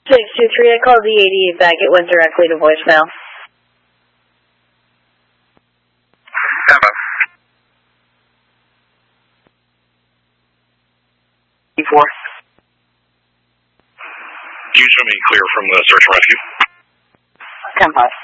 623, I called the 88 back. It went directly to voicemail. Emma. E4. Can you show me clear from the search and rescue? 10-5.